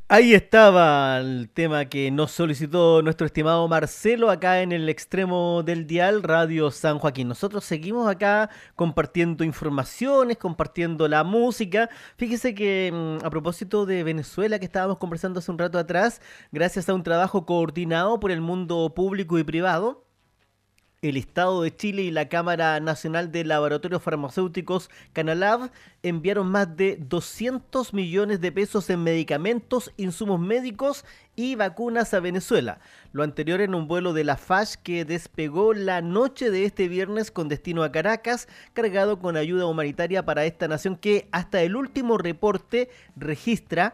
Ahí estaba el tema que nos solicitó nuestro estimado Marcelo acá en el extremo del dial Radio San Joaquín. Nosotros seguimos acá compartiendo informaciones, compartiendo la música. Fíjese que a propósito de Venezuela que estábamos conversando hace un rato atrás, gracias a un trabajo coordinado por el mundo público y privado, el Estado de Chile y la Cámara Nacional de Laboratorios Farmacéuticos, Canalab, enviaron más de 200 millones de pesos en medicamentos, insumos médicos y vacunas a Venezuela. Lo anterior en un vuelo de la FASH que despegó la noche de este viernes con destino a Caracas, cargado con ayuda humanitaria para esta nación que hasta el último reporte registra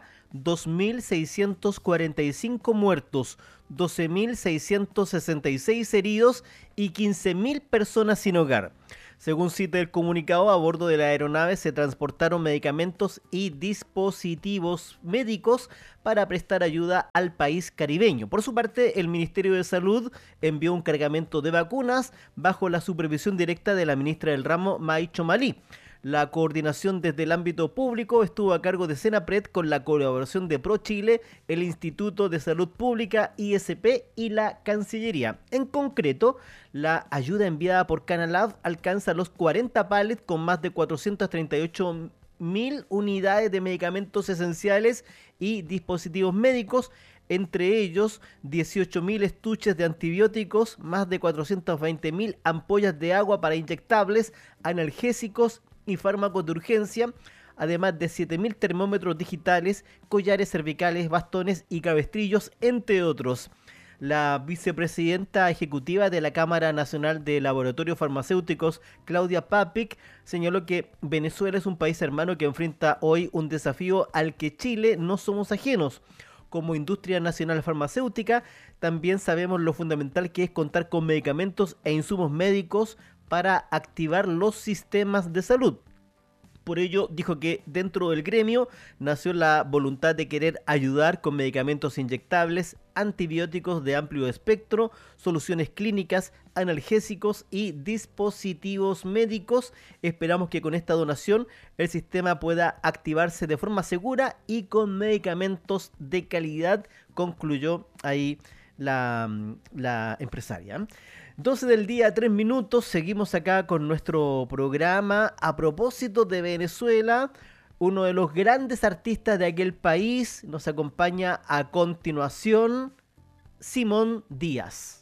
2.645 muertos, 12.666 heridos y 15.000 personas sin hogar. Según cita el comunicado, a bordo de la aeronave se transportaron medicamentos y dispositivos médicos para prestar ayuda al país caribeño. Por su parte, el Ministerio de Salud envió un cargamento de vacunas bajo la supervisión directa de la ministra del ramo, May Chomalí. La coordinación desde el ámbito público estuvo a cargo de Senapred con la colaboración de ProChile, el Instituto de Salud Pública, ISP y la Cancillería. En concreto, la ayuda enviada por Canalab alcanza los 40 pallets con más de 438.000 unidades de medicamentos esenciales y dispositivos médicos, entre ellos 18.000 estuches de antibióticos, más de 420.000 ampollas de agua para inyectables, analgésicos y fármacos de urgencia, además de 7.000 termómetros digitales, collares cervicales, bastones y cabestrillos, entre otros. La vicepresidenta ejecutiva de la Cámara Nacional de Laboratorios Farmacéuticos, Claudia Papic, señaló que Venezuela es un país hermano que enfrenta hoy un desafío al que Chile no somos ajenos. Como industria nacional farmacéutica, también sabemos lo fundamental que es contar con medicamentos e insumos médicos para activar los sistemas de salud. Por ello, dijo que dentro del gremio nació la voluntad de querer ayudar con medicamentos inyectables, antibióticos de amplio espectro, soluciones clínicas, analgésicos y dispositivos médicos. Esperamos que con esta donación el sistema pueda activarse de forma segura y con medicamentos de calidad, concluyó ahí la empresaria. 12 del día, 3 minutos, seguimos acá con nuestro programa. A propósito de Venezuela, uno de los grandes artistas de aquel país nos acompaña a continuación, Simón Díaz.